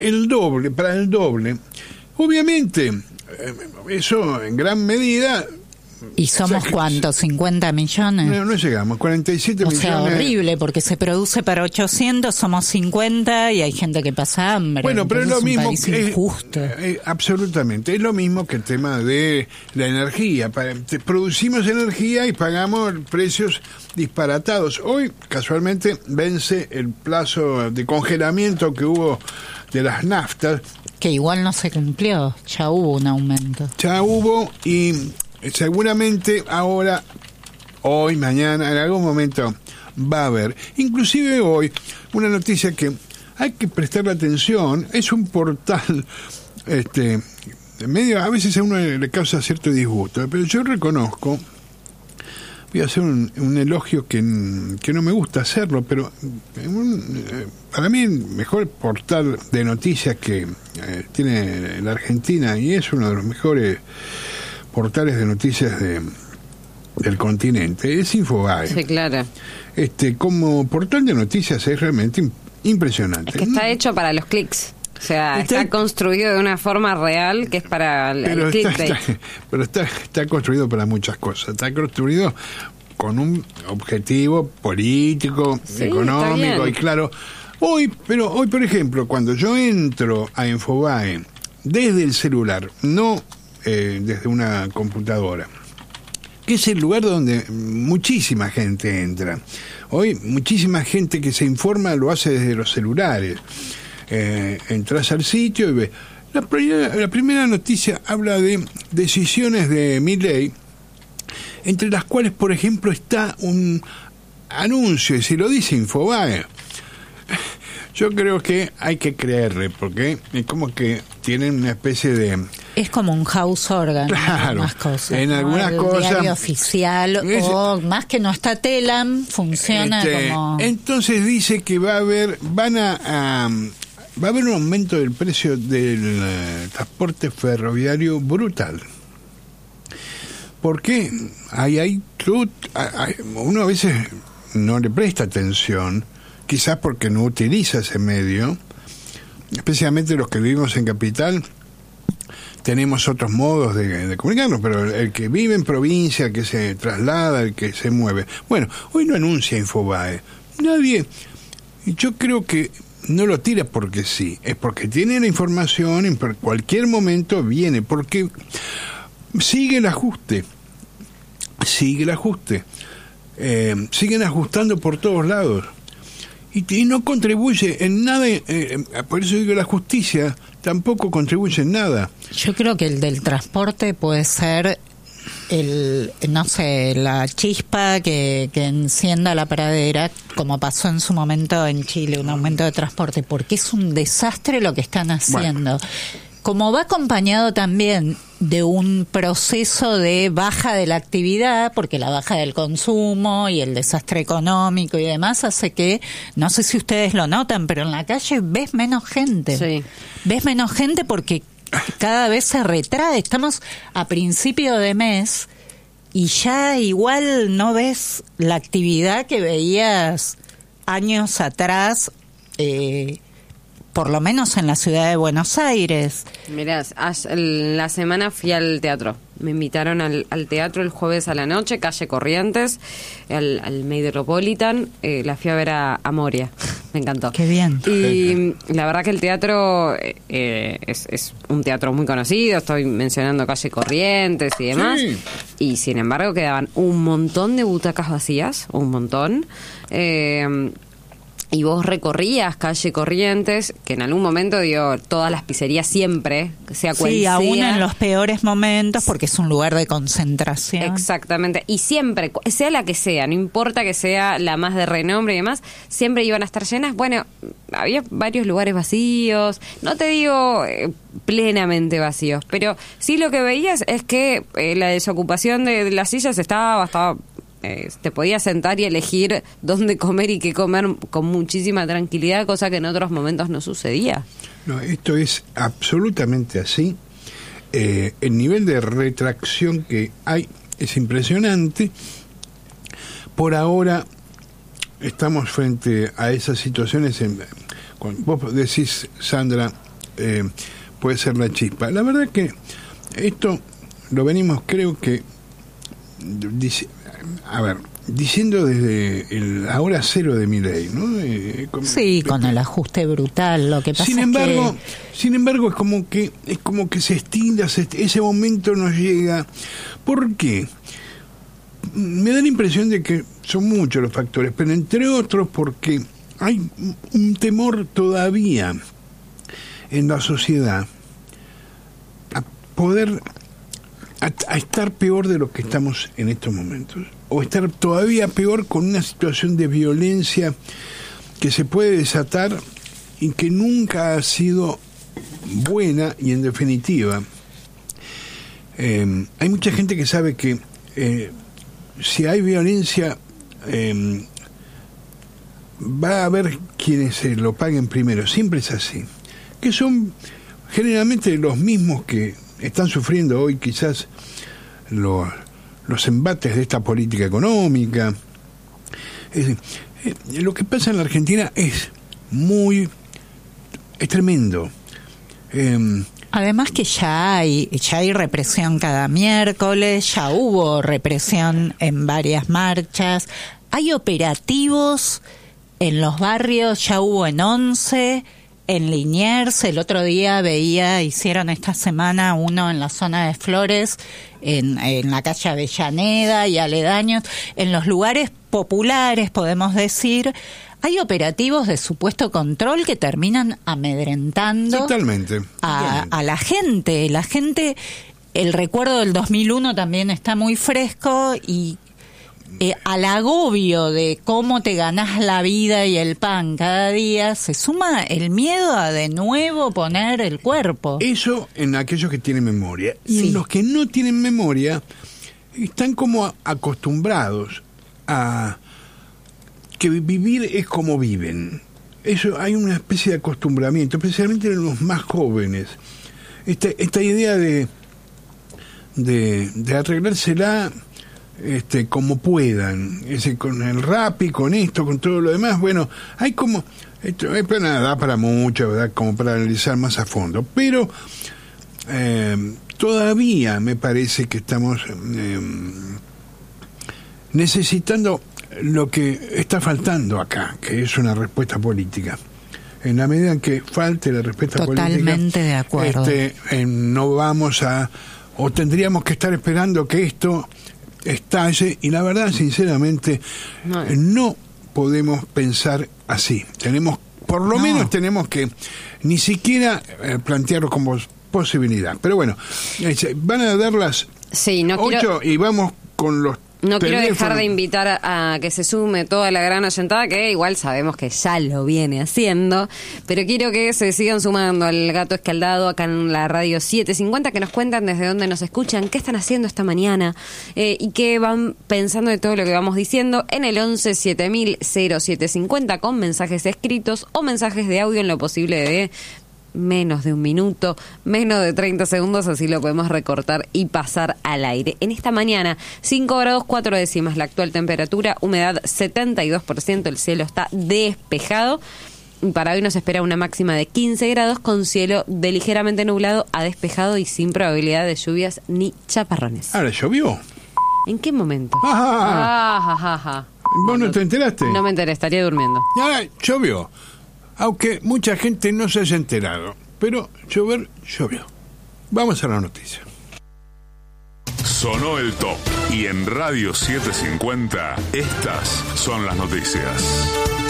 el doble, para el doble. Obviamente, eso en gran medida... ¿Y somos cuántos? ¿50 millones? No llegamos, 47 millones. O sea, horrible, porque se produce para 800, somos 50 y hay gente que pasa hambre. Bueno, pero es lo mismo. Es injusto. Absolutamente, es lo mismo que el tema de la energía. Producimos energía y pagamos precios disparatados. Hoy, casualmente, vence el plazo de congelamiento que hubo de las naftas. Que igual no se cumplió, ya hubo un aumento. Ya hubo y... seguramente ahora, hoy, mañana, en algún momento va a haber. Inclusive hoy, una noticia que hay que prestarle atención, es un portal, medio, a veces a uno le causa cierto disgusto, pero yo reconozco, voy a hacer un elogio que no me gusta hacerlo, pero para mí el mejor portal de noticias que tiene la Argentina, y es uno de los mejores portales de noticias del continente, es Infobae. Sí, claro. Como portal de noticias es realmente impresionante. Es que está hecho para los clics. O sea, está construido de una forma real que es para el clickbait. Pero está construido para muchas cosas. Está construido con un objetivo político, económico, y claro. Hoy, por ejemplo, cuando yo entro a Infobae desde el celular, no desde una computadora, que es el lugar donde muchísima gente entra. Hoy muchísima gente que se informa lo hace desde los celulares. Entras al sitio y ves. La primera noticia habla de decisiones de Milei, entre las cuales, por ejemplo, está un anuncio, y si lo dice Infobae, yo creo que hay que creerle, porque es como que tienen una especie de... Es como un house organ, claro, en algunas cosas. En algunas cosas. Diario oficial, o más que no está Telam, funciona como... Entonces dice que va a haber un aumento del precio del transporte ferroviario brutal. Porque uno a veces no le presta atención, quizás porque no utiliza ese medio, especialmente los que vivimos en capital. Tenemos otros modos de comunicarnos, pero el que vive en provincia, el que se traslada, el que se mueve. Bueno, hoy no anuncia Infobae. Nadie, yo creo que no lo tira porque sí, es porque tiene la información, en cualquier momento viene, porque sigue el ajuste. Siguen ajustando por todos lados. Y no contribuye en nada, por eso digo, la justicia tampoco contribuye en nada. Yo creo que el del transporte puede ser la chispa que encienda la pradera, como pasó en su momento en Chile, un aumento de transporte, porque es un desastre lo que están haciendo. Bueno. Como va acompañado también de un proceso de baja de la actividad, porque la baja del consumo y el desastre económico y demás hace que, no sé si ustedes lo notan, pero en la calle ves menos gente. Sí. Ves menos gente porque cada vez se retrae. Estamos a principio de mes y ya igual no ves la actividad que veías años atrás, por lo menos en la ciudad de Buenos Aires. Mirá, la semana fui al teatro. Me invitaron al teatro el jueves a la noche, calle Corrientes, al Metropolitan. La fui a ver a Moria. Me encantó. Qué bien. Y la verdad que el teatro es un teatro muy conocido. Estoy mencionando calle Corrientes y demás. Sí. Y sin embargo quedaban un montón de butacas vacías, un montón. Y vos recorrías calle Corrientes, que en algún momento, todas las pizzerías siempre, sea cual sea. Sí, aún en los peores momentos, porque es un lugar de concentración. Exactamente. Y siempre, sea la que sea, no importa que sea la más de renombre y demás, siempre iban a estar llenas. Bueno, había varios lugares vacíos, no te digo plenamente vacíos, pero sí lo que veías es que la desocupación de las sillas estaba te podías sentar y elegir dónde comer y qué comer con muchísima tranquilidad, cosa que en otros momentos no sucedía. No, esto es absolutamente así. El nivel de retracción que hay es impresionante. Por ahora estamos frente a esas situaciones. Cuando vos decís, Sandra, puede ser la chispa. La verdad que esto lo venimos, creo que, diciendo desde la hora cero de Milei, ¿no? Con el ajuste brutal. Lo que pasa sin embargo, es como que se estira, ese momento nos llega. ¿Por qué? Me da la impresión de que son muchos los factores, pero entre otros porque hay un temor todavía en la sociedad a poder a estar peor de lo que estamos en estos momentos, o estar todavía peor con una situación de violencia que se puede desatar y que nunca ha sido buena. Y en definitiva, hay mucha gente que sabe que si hay violencia va a haber quienes se lo paguen primero. Siempre es así, que son generalmente los mismos que están sufriendo hoy quizás los embates de esta política económica. Lo que pasa en la Argentina es tremendo. Además que ya hay represión cada miércoles, ya hubo represión en varias marchas, hay operativos en los barrios, ya hubo en 11, en Liniers, el otro día hicieron esta semana uno en la zona de Flores, en la calle Avellaneda y aledaños, en los lugares populares, podemos decir. Hay operativos de supuesto control que terminan amedrentando totalmente a la gente. La gente, el recuerdo del 2001 también está muy fresco y al agobio de cómo te ganás la vida y el pan cada día, se suma el miedo a de nuevo poner el cuerpo. Eso en aquellos que tienen memoria. Y en los que no tienen memoria, están como acostumbrados a que vivir es como viven. Eso, hay una especie de acostumbramiento, especialmente en los más jóvenes. Esta idea de arreglársela como puedan, con el Rappi, con esto, con todo lo demás. Bueno, hay como da para mucho, ¿verdad? Como para analizar más a fondo, pero todavía me parece que estamos necesitando lo que está faltando acá, que es una respuesta política. En la medida en que falte la respuesta totalmente política, de acuerdo. No vamos o tendríamos que estar esperando que esto estalle, y la verdad, sinceramente, no podemos pensar así. Por lo menos tenemos que ni siquiera plantearlo como posibilidad. Pero bueno, van a dar las 8 y vamos con los No quiero dejar de invitar a que se sume toda la gran oyentada, que igual sabemos que ya lo viene haciendo, pero quiero que se sigan sumando al Gato Escaldado acá en la radio 750, que nos cuentan desde dónde nos escuchan, qué están haciendo esta mañana y qué van pensando de todo lo que vamos diciendo en el 11 7000 0750 con mensajes escritos o mensajes de audio en lo posible de menos de un minuto, menos de 30 segundos, así lo podemos recortar y pasar al aire. En esta mañana, 5 grados 4 décimas la actual temperatura, humedad 72%, el cielo está despejado. Para hoy nos espera una máxima de 15 grados con cielo de ligeramente nublado a despejado y sin probabilidad de lluvias ni chaparrones. ¿Ahora llovió? ¿En qué momento? ¿Vos no te enteraste? No me enteré, estaría durmiendo. Ahora llovió. Aunque mucha gente no se haya enterado, pero llovió. Vamos a la noticia. Sonó el top y en Radio 750 estas son las noticias.